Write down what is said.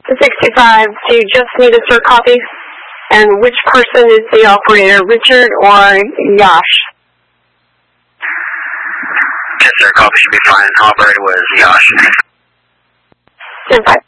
65, do you just need a sir copy? And which person is the operator, Richard or Yash? Yes, sir, copy should be fine. Operator was Yash. Stand by.